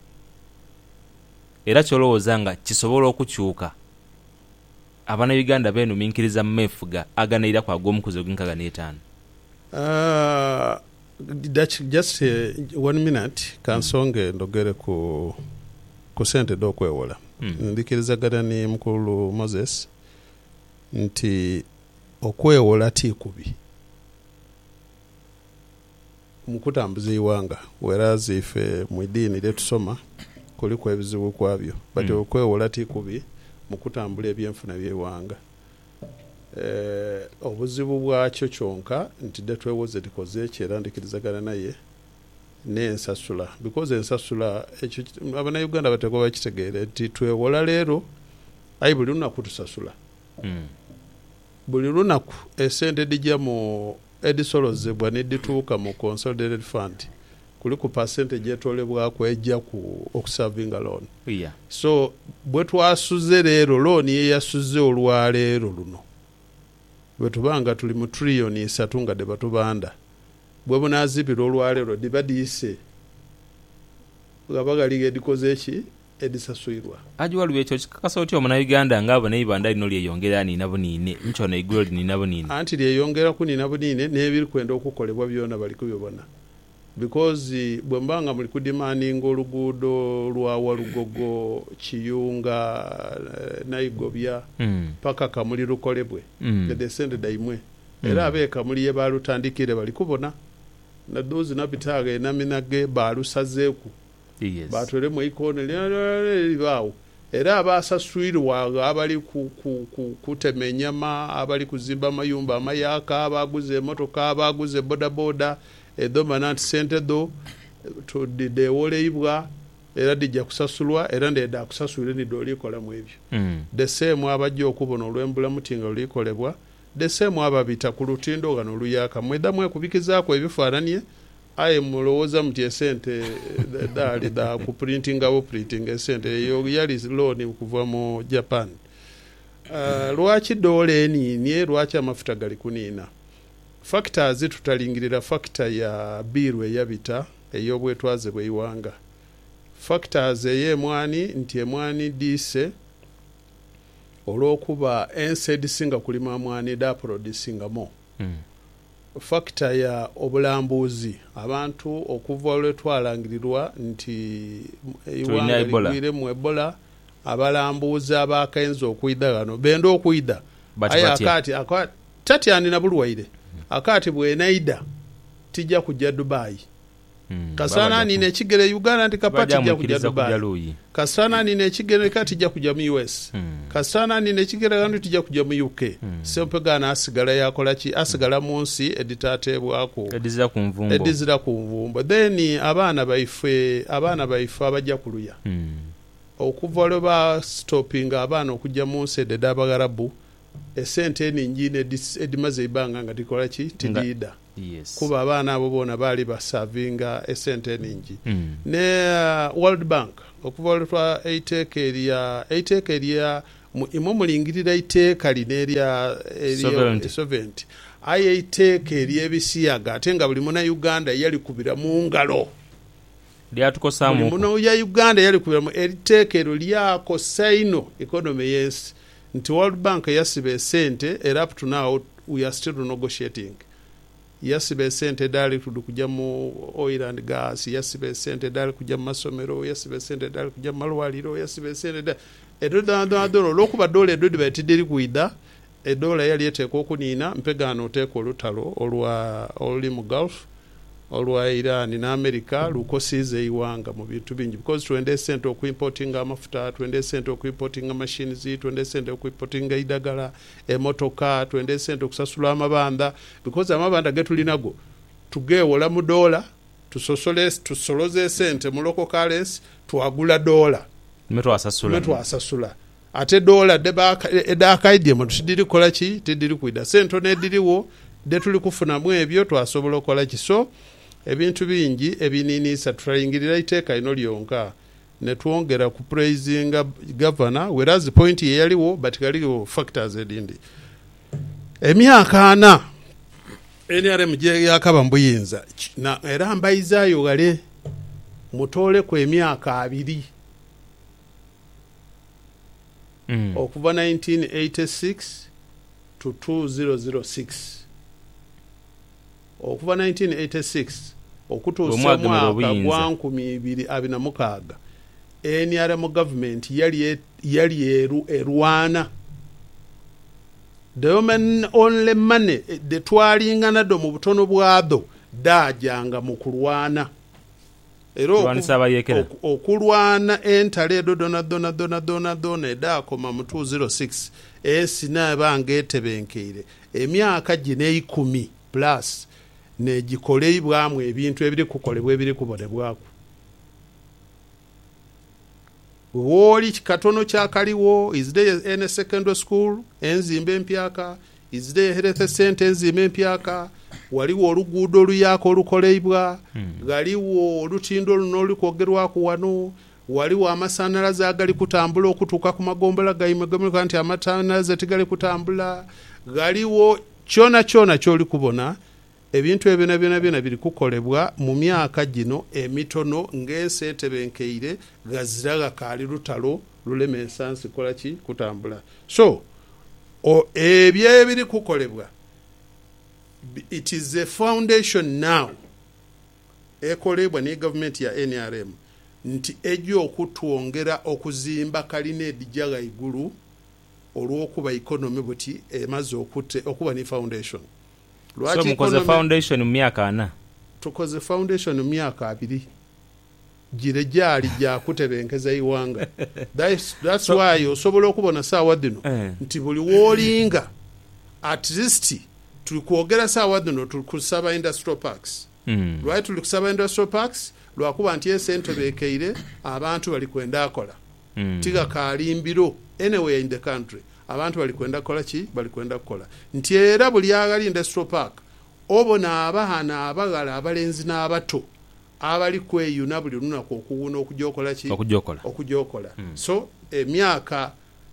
era kyolowooza nga kisobola okukyuka abana Uganda benu minkiriza mefuga aganaira kwa gomukuzo ginkaga n'etaano uh, that's just uh, one minute kansonge ndogere ku ku sente do kwewola mm. ndikiriza gada ni mukulu Moses nti okwewola tikubi mukutambuza iwanga whereas ife mwidini letusoma kuliko ebizibu kwabyo but mm. okwewola tikubi mukutambula ebyenfuna byewanga eh obuzibu bwakyo kyonka nti detwewoze dikoze kyera ndikirizagana naye n'ensasula because ensasula ekyo abana Uganda bateko bakitegeere nti twewola leero ayi buli lunaku tusasula mm. buli lunaku esente dijja mu edisolozebwa nedituuka mu consolidated fund kuli ku percentage etolebwako ejja ku okusavinga loan yeah. so bwe twasuze leero loan ye yasuze olwaleero luno bwe tubanga tuli mu trillion isatu nga de batubanda bwe bunazibira olwaleero dibadise gabagali edikoze eki edisasuirwa aji waliwo ekyo kikakasa otya omunauganda ngaabo neibanda lino lyeyongera nina bunine nchono igulu linina bunine anti lyeyongera kunina bunine n'ebiri kwenda okukolebwa byona bali kubibona because bwembanga muli kudimaninga oluguudo lwa Walugogo Kiyunga Naigobya mm. paka kamuli lukolebwe mm. edesende daimwe era mm. abeeka muli ye balutandikire bali kubona na dozi nabitaga enaminage balusazeeku yes. batwele mu ikone libaawo era abasasuirwa abali ku, ku, ku, kutemenya ma abali kuzimba mayumba amayaka abaguze emotoka abaguze boda boda edominant center do to de woleibwa era dijja kusasulwa era ndeda kusasula ni doli kola mu ebyo mm. the same abajja okubona olwembula mutinga lulikolebwa the same ababita ku lutindo gano luyaka mweda mwe kubikizaako ebifaananye aye mulowooza muti esente dali da ku printing abo printing esente yo yali loan kuva mu Japan uh, lwaki dole ni nie lwaki amafuta gali kunina factors tutalingirira factor ya birwe yabita eyobwetwaze bweyiwanga factors eye mwani nti emwani dise olwokuba ense singa kulima mwani da producinga mo mm. factor ya obulambuzi abantu okuva olwetwalangirirwa nti iwanga ligwire mu Ebola abalambuzi abakaenzo okuida gano bendo okuida aya akati akati tati anina bulwaire akati bwenaida tijja kujja Dubai mm, kasana nine kigere Uganda ndi kapati tijja kujja Dubai kasana nine kigere kati tijja kujja mu U S mm. kasana nine kigere gandu tijja kujja mu U K mm. sempe gana asigala yakola ki asigala mm. munsi editatebwako edizira ku nvumbo edizira ku nvumbo then abana baife abana baife abajja kuluya mm. okuva lwe ba stopping abana okujja munsi edabagarabu esente eninjine edimaze ibanga nga dikola ki tidida yes. kuba abana abo bona bali basavinga esente eninji mm. ne uh, World Bank okuva lwa eiteka eria eiteka eria imwe mulingirira iteka lineria eria sovereignty aye iteka eria ebisiyaga atenga buli muna Uganda yali kubira mu ngalo lyatukosamu buli muna ya Uganda yali kubira mu iteka ero lyako saino economy yes nti World Bank yasibe sente era up to now we are still negotiating yasibe sente dali kujja mu oil and gas yasibe sente dali kujja mu masomero yasibe sente dali kujja mu malwaliro yasibe sente edola dola lokuba dola edodi batidiri kuida edola yali eteeka okunina mpegano oteeka olutalo olwa oli mu Gulf olwa Iran na America lukosize iwanga mu bintu bingi because twende sente okuimportinga amafuta twende sente okuimportinga machines twende sente okuimportinga idagala emotoka twende sente okusasula amabanda because amabanda getulinago tugewola mu dola tusosole tusoloze sente mu local currency tuagula dola meto asasula meto asasula ate dola deba edakaidye mu tidiri kola ki tidiri kuida sente ne diriwo de tuli kufuna mu ebyo twasobola kola ki so ebintu bingi ebininisa tulayingirira iteeka ino lyonka ne tuongera ku praising governor whereas the point ye yaliwo but galiwo factors edindi emyaka ana N R M je yakaba mbuyinza na era mbayizayo gale mutole ku emyaka abiri mm. okuva nineteen eighty-six to two thousand six okuva nineteen eighty-six okutuusa mwaka gwa nkumi ibiri abiri na mukaaga N R M government yali yali eru erwana the women only money the twalingana do mu butono bwado dajanga mu kulwana ero okulwana entale do dona dona dona dona dona edakoma mu two thousand six esina bangetebenkeire emyaka gine ikumi plus ne gikole ibwamu ebintu ebiri kukolebwa ebiri kubonebwako woli katono kyakaliwo is there in a secondary school enzimbe empyaka is there health center enzimbe empyaka waliwo oluguudo luyako olukoleibwa hmm. galiwo olutindo luno olukwogerwako wano waliwo amasanalaze agali kutambula okutuuka ku magombola gaimwe nti amasanalaze tigali kutambula galiwo kyona kyona kyoli kubona ebintu ebyo byonna byonna biri kukolebwa mu myaka gino emitono ng'ensi etebenkeire gazira gakaali lutalo lulema ensansi kola ki kutambula. So ebyo ebiri kukolebwa, it is a foundation now ekolebwa ne government ya N R M nti ejja okutwongera okuzimba kalina edijja gaigulu olw'okuba economy buti emaze okute okuba ne foundation. So mukoze foundation mu myaka ana. Tukoze foundation mu myaka abiri. Gire gyali gya kutebenkeza iwanga. That's, that's so, why osobola okubona saawa dino eh. nti buli wolinga at least tulikwogera saawa dino tulikusaba industrial parks. Mm. Lwaki tulikusaba industrial parks? Lwakuba nti entebekeire abantu bali kwenda akola. Mm. Tiga kalimbiro anywhere in the country. Abantu bali kwenda kola ki bali kwenda kola. Nti era buli agali industrial park obona abahana abagala abalenzi n'abato abali kweyuna buli lunaku okuwuna okujokola ki okujokola okujokola. Mm. So emyaka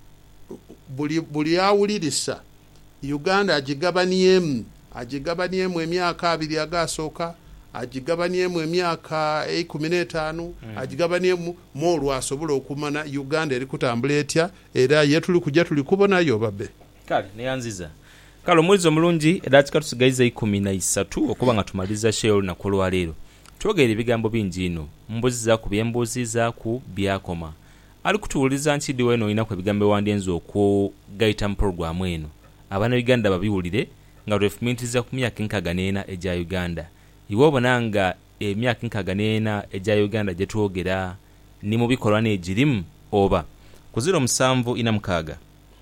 buli buli awulirisa Uganda agigabaniemu agigabaniemu emyaka abiri agasooka agigabaniemu emyaka ikumi n'etaano mm. agigabaniemu molu asobola okumana Uganda eri kutambula etya era yetuli kujja tuli kubonayo babe. Kale neyanziza kale omwezi omulungi edakika tusigaiza ikumi na isatu okuba nga tumaliza sheol na kolwa leero twogera ebigambo bingi ino mbuziza ku byembuziza ku byakoma ali kutuwuliza nchidi weno ina kwa bigambo wandienzi okugayita mu programu eno abana Uganda babiwulire nga refumentiza ku myaka nkaga n'ena eja Uganda iwo bonanga emyaka nkaga n'ena eja Uganda gye twogera ni mu bikolwa n'egirimu oba ku ziro musanvu ina mukaaga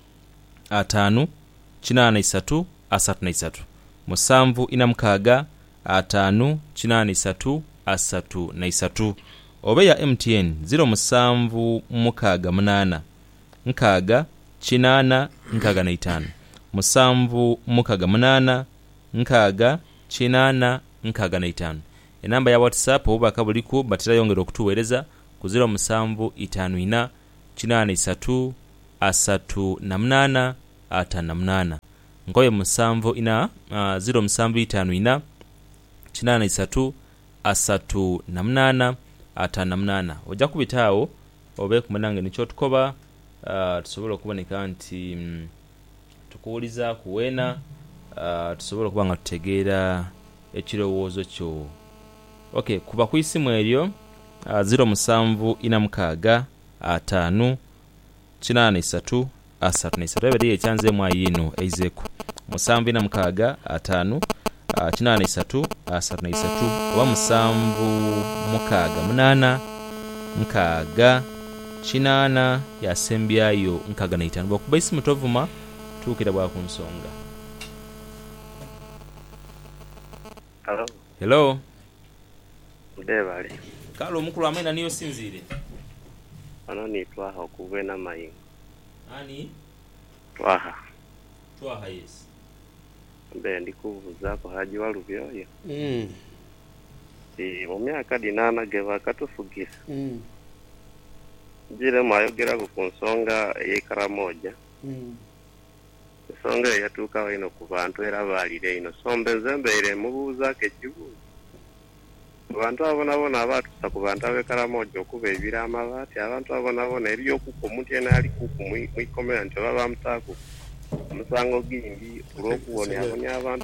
ataano kinaana isatu asatu na isatu musanvu ina mukaaga ataano kinaana isatu asatu na isatu oba ya M T N ziro musanvu mukaaga munaana nkaaga kinaana nkaaga na itaano musanvu mukaaga munaana nkaaga kinaana nkaaga na itaano. Enamba ya WhatsApp oba kabuliku batira yongera okutuweereza ku ziro musanvu itaano ina kinaana isatu asatu na munaana ataano na munaana ngoye musanvu ina uh, ziro musanvu itaano ina kinaana isatu asatu na munaana ataano na munaana ojja kubitaawo obe kumanange nicho tukoba uh, tusobola okuboneka nti mm, tukuwuliza kuwena uh, tusobola okuba nga tutegeera ekirowoozo kyo. Okay, kuba ku isimu eryo uh, ziro musanvu ina mukaaga ataano kinaana isatu asatu na isatu ebiri ekyanzeemu ayino eizeeku musanvu ina mukaaga ataano uh, kinaana isatu asatu na isatu oba musanvu mukaaga munaana nkaaga kinaana yasembyayo nkaaga na itaano bwakuba isimu tovuma tuukira bwa ku nsonga. Hello. Hello. Ndebale. Kalo omukulu amena niyo sinzire. Ano ni twaha okubwena mayingo. Ani? Twaha. Twaha yes. Mbe ndikubuza ko haji walubyoyo. Mm. Si mu myaka dinana geva katufugira. Mm. Jire mayogera ku nsonga y'ekaramoja. Mm. Songa yatuka wino ku bantu era balire ino sombe zembeere mubuuza ke kibuuzo abantu abona bona abatusa ku bantu abekaramoja okuba ebira amabaati abantu abona bona eriyo kuko omuntu ena ali kuku mwikomera nti baba mutaku omusango gindi olw'okubona yabonya abantu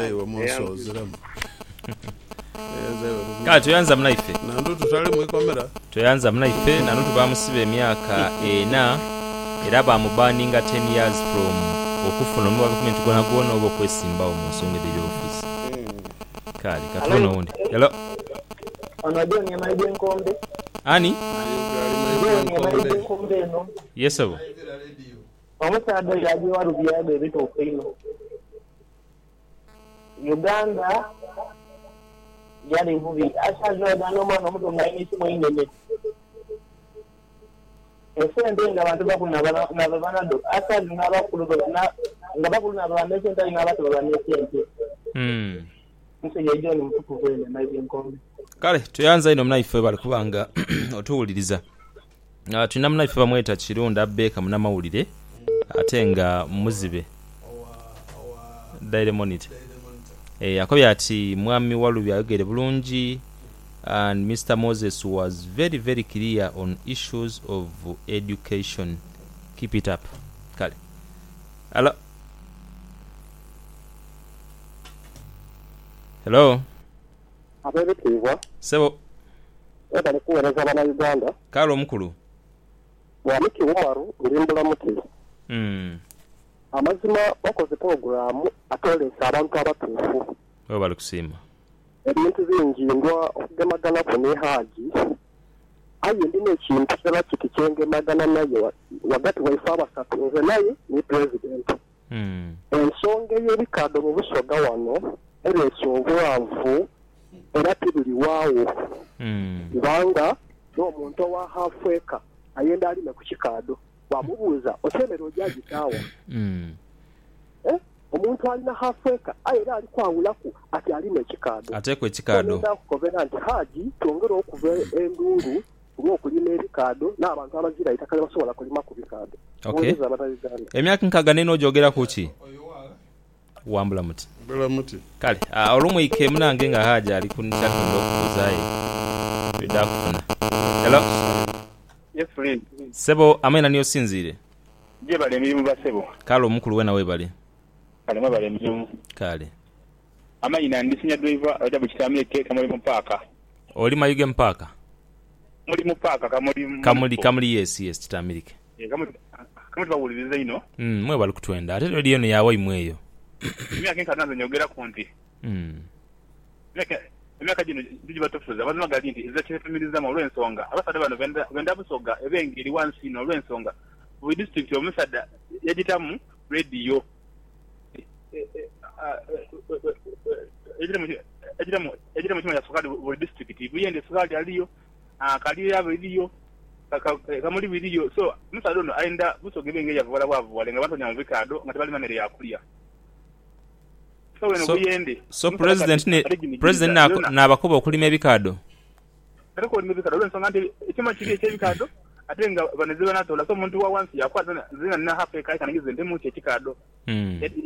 kale tuyanza munaife nandu tutale mwikomera tuyanza munaife nandu tubamusiba emyaka ena era bamubaninga ten years from okufuna mu gavumenti gona gona obo kwesimba omusonga ebyofuzi. Mm. Kali katona wundi. Hello. Ono dio ni maide nkombe. Ani? Dio ni maide nkombe no. Yes abo. Omusada yaji warubya bebe to fino. Uganda yali vubi ashaje dano mwana muto ngaini simo inene. Esente nga abantu bakuna nabana do asa nabakulu na ngabakulu nabana sente ngabatu babane sente. Mm. Mse yejo ni mtuku kwene maide nkombe. Kale tuyanza ino mnaife bali kubanga otuwuliriza. Na tuna mnaife bamweta Kirunda Beka munamawulire ate nga muzibe. Daily Monitor. eh yakobye ati mwami Walubi ayogere bulungi and Mister Moses was very very clear on issues of education. Keep it up. Kale. Hello. Hello. Abebitiibwa Sebo. Eba ni kuweereza bana Uganda. Kalo mukulu. Mwamiki Umaru Ndimbula Muti. Mm. Amazima wakoze programu atolesa abantu abatuufu. Wewe bali kusima. Ebintu binjindwa okugemagana ku ne haji. Aye ndine ekintu kyaba kikikengemagana naye wagati waifa abasatu nze naye ni president. Mm. Ensonga y'ebikado mu Busoga wano ereese obwavu era tibuli waawo. Mm. Ibanga n'omuntu owa Africa ayenda alime ku kikado bamubuuza osemera ojagitawa. Mm. Eh omuntu alina Africa ayera ali kwawulaku ati alime ekikado Atekwe ekikado. Nda kukobera nti haji twongera okuva enduru ng'okulima ebikado n'abantu abazira itakale basobola kulima ku bikado. Okay. Emyaka nkaga neno ojogera kuki? Wambula muti. Wambula muti. Kale, uh, olumu ike munange nga haja ali kunisha kundo kuzaye. Bidakuna. Hello. Yes, friend. Sebo amena niyo sinzire. Je bale mirimu basebo. Kale omukulu wena we bale. Kale mwa bale mirimu. Kale. Ama ina ndisinya driver ajabu kitamye ke kamuli mpaka. Oli mayuge mpaka. Muri mpaka kamuli kamuli kamuli yes yes kitamilike. Eh kamuli kamuli bawuliriza ino. Mm mwe bali kutwenda. Ate radio no yawo imweyo. Myaka nkanazo nyogera konti. Mm. Myaka myaka jino ndiji batofuza bazima gali nti iza kyefumiriza mu lwensonga abasada bano benda benda busoga ebengiri wansi no lwensonga we district yo musada yagitamu radio ejira mu ejira mu ejira mu ya sokali we district buyende sokali aliyo akali yabo iliyo kamuli video so musada no aenda busoga ebengiri yavuala bwavu walenga bantu nyamvikado ngatabali manere yakulia. So, so, so president ne president na na bakoba okulima ebikado. Ariko kulima ebikado lensonga nti ekima kiri ekyebikado atenga banezeba natola so omuntu wa wansi yakwata zina na hafe kai kanagize ndemu ekikado. Mm.